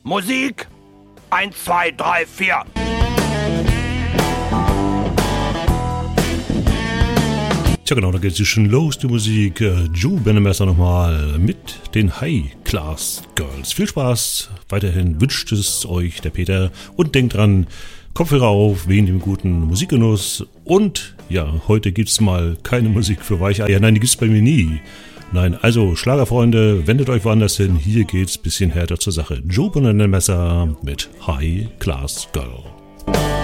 Musik 1, 2, 3, 4. Tja genau, da geht es schon los, die Musik. Joe Bennemesser nochmal mit den High Class Girls. Viel Spaß, weiterhin wünscht es euch der Peter und denkt dran, Kopfhörer auf, wegen dem guten Musikgenuss. Und ja, heute gibt's mal keine Musik für Weicheier. Nein, die gibt's bei mir nie. Nein, also Schlagerfreunde, wendet euch woanders hin. Hier geht's ein bisschen härter zur Sache. Joe Bennemesser mit High Class Girl.